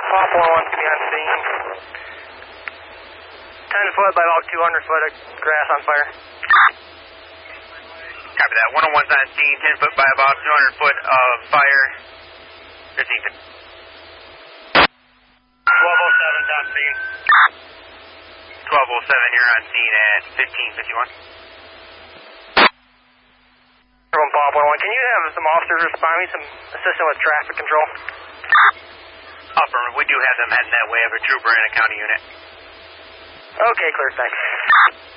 Pop 1 to be on scene. 10 foot by about 200 foot of grass on fire. Copy that. 101's on scene, 10 foot by about 200 foot of fire. 15. 1207's on scene. 1207, you're on scene at 1551. Pop 1, can you have some officers respond me, some assistance with traffic control? Affirmative, we do have them heading that way of a trooper in a county unit. Okay, clear, thanks.